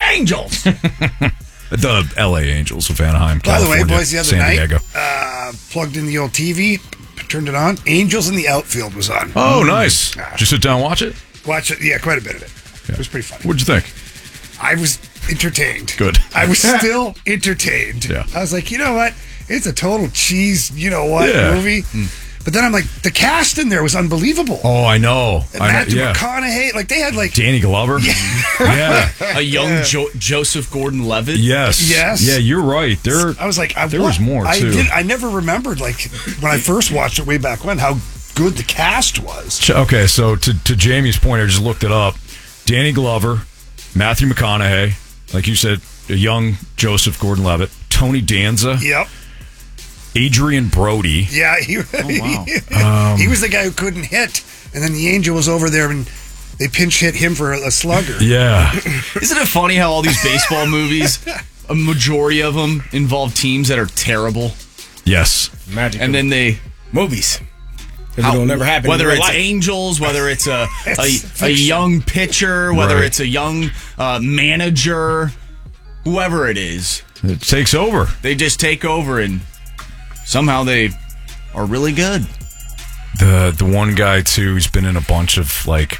Angels. The L.A. Angels of Anaheim, By California, the way, boys, the other San night, Diego. plugged in the old TV, turned it on. Angels in the Outfield was on. Oh, nice. Did you sit down and watch it? Watch it. Yeah, quite a bit of it. Yeah. It was pretty funny. What'd you think? I was entertained. Good. I was still entertained. Yeah. I was like, you know what? It's a total cheese, movie. But then I'm like, the cast in there was unbelievable. Oh, I know. And Matthew McConaughey, like they had like Danny Glover. Yeah. A young Joseph Gordon-Levitt. Yes. Yes. Yeah, you're right. I was like, there was more too. I never remembered, like when I first watched it way back when, how good the cast was. Okay, so to Jamie's point, I just looked it up. Danny Glover, Matthew McConaughey, like you said, a young Joseph Gordon-Levitt, Tony Danza. Yep. Adrian Brody. Yeah, he was the guy who couldn't hit, and then the Angel was over there and they pinch hit him for a slugger. Yeah. Isn't it funny how all these baseball movies, a majority of them involve teams that are terrible? Yes. Magic. And then movies. It'll never happen. Whether it's Angels, whether it's a young pitcher, whether it's a young manager, whoever it is. It takes over. They just take over and somehow they are really good. The one guy too who's been in a bunch of like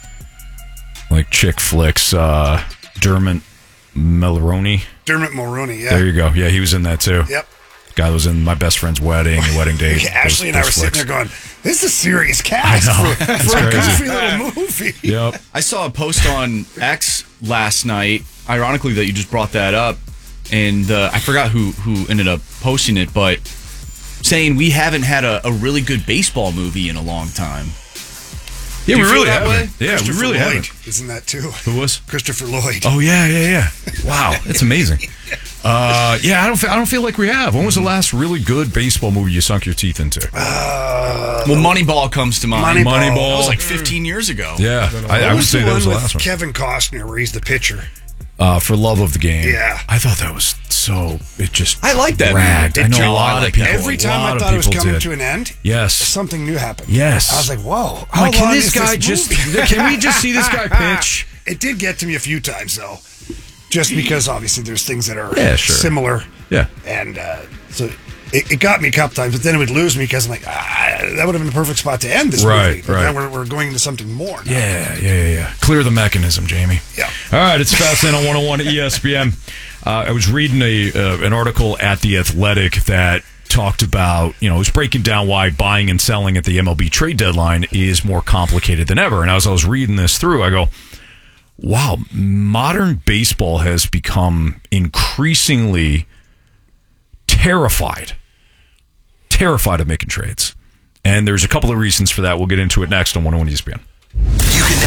chick flicks, Dermot Mulroney. Dermot Mulroney, yeah. There you go. Yeah, he was in that too. Yep. Guy that was in My Best Friend's Wedding, Wedding Date. Ashley and I were sitting there going, this is a serious cast for a crazy. goofy little movie. Yep. I saw a post on X last night, ironically that you just brought that up, and I forgot who ended up posting it, but saying we haven't had a really good baseball movie in a long time. Yeah, Do we you feel really that haven't. way? Yeah, we really Lloyd haven't. is in that too. Who was? Christopher Lloyd. Oh yeah. Wow, that's amazing. Yeah, I don't feel like we have. When was the last really good baseball movie you sunk your teeth into? Well, Moneyball comes to mind. Moneyball. That was like 15 years ago. Yeah, I would say that was the last one. Kevin Costner, where he's the pitcher. For Love of the Game. Yeah. I thought that was so. It just. I like that dragged. movie. I know a lot of people. Every time I thought it was coming to an end, yes, something new happened. Yes. I was like, whoa. I'm like, can this guy just? Can we just see this guy pitch? It did get to me a few times though, just because obviously there's things that are similar. Yeah. And so it got me a couple times, but then it would lose me because I'm like, that would have been the perfect spot to end this movie. But then we're going into something more now. Yeah. Clear the mechanism, Jamie. Yeah. All right, it's Fast Lane on 101 ESPN. I was reading an article at The Athletic that talked about, it was breaking down why buying and selling at the MLB trade deadline is more complicated than ever. And as I was reading this through, I go, wow, modern baseball has become increasingly terrified of making trades. And there's a couple of reasons for that. We'll get into it next on 101 ESPN.